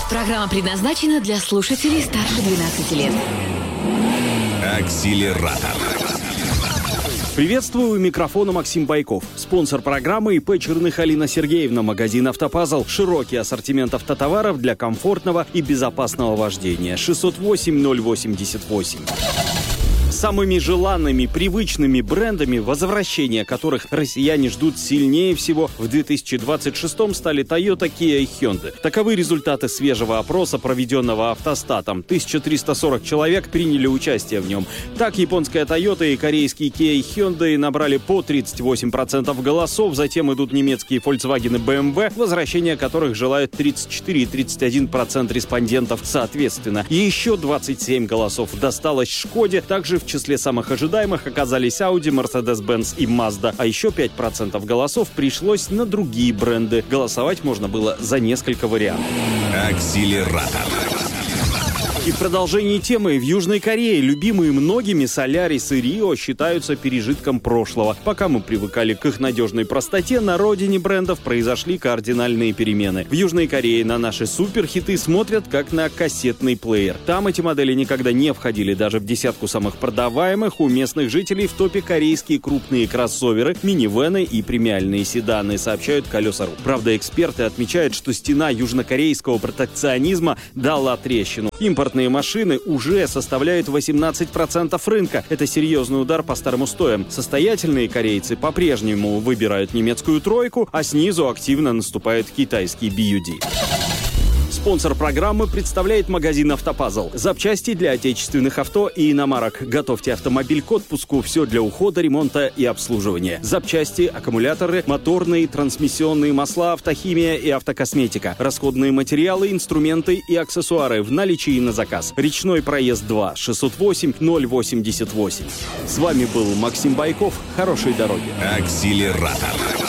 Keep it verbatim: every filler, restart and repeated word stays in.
Программа предназначена для слушателей старше двенадцати лет. Акселератор. Приветствую, у микрофона Максим Байков. Спонсор программы ИП Черных Алина Сергеевна, магазин «Автопазл». Широкий ассортимент автотоваров для комфортного и безопасного вождения. шестьсот восемь ноль восемьдесят восемь. Самыми желанными, привычными брендами, возвращения которых россияне ждут сильнее всего в две тысячи двадцать шестом, стали Toyota, Kia и Hyundai. Таковы результаты свежего опроса, проведенного Автостатом. тысяча триста сорок человек приняли участие в нем. Так, японская Toyota и корейские Kia и Hyundai набрали по тридцать восемь процентов голосов. Затем идут немецкие Volkswagen и бэ эм вэ, возвращения которых желают тридцать четыре и тридцать один процент респондентов соответственно. И еще двадцать семь голосов досталось Шкоде. Также в В числе самых ожидаемых оказались Audi, Mercedes-Benz и Mazda. А еще пять процентов голосов пришлось на другие бренды. Голосовать можно было за несколько вариантов. Акселератор. И в продолжении темы, в Южной Корее любимые многими Солярис и Рио считаются пережитком прошлого. Пока мы привыкали к их надежной простоте, на родине брендов произошли кардинальные перемены. В Южной Корее на наши суперхиты смотрят как на кассетный плеер. Там эти модели никогда не входили даже в десятку самых продаваемых. У местных жителей в топе корейские крупные кроссоверы, минивены и премиальные седаны, сообщают Колеса.ру. Правда, эксперты отмечают, что стена южнокорейского протекционизма дала трещину. Импорт машины уже составляют восемнадцать процентов рынка. Это серьезный удар по старым устоям. Состоятельные корейцы по-прежнему выбирают немецкую тройку, а снизу активно наступает китайский би ю ди. Спонсор программы представляет магазин «Автопазл». Запчасти для отечественных авто и иномарок. Готовьте автомобиль к отпуску. Все для ухода, ремонта и обслуживания. Запчасти, аккумуляторы, моторные, трансмиссионные масла, автохимия и автокосметика. Расходные материалы, инструменты и аксессуары в наличии на заказ. Речной проезд два, шестьсот восемь ноль восемьдесят восемь. С вами был Максим Байков. Хорошей дороги. Акселератор.